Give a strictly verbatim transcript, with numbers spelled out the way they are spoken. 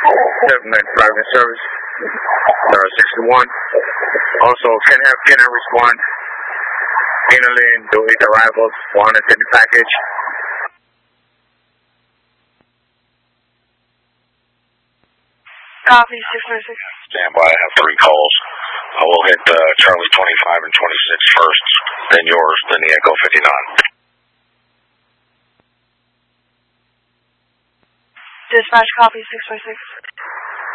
seven ninety-five in service. Uh, sixty-one. Also, can have Kenner respond. Inland, delete arrivals, one hundred fifty package. Copy, six ninety-six. Stand by, I have three calls. I will hit uh, Charlie twenty-five and twenty-six first, then yours, then the Echo fifty-nine. Dispatch, copy, six ninety-six.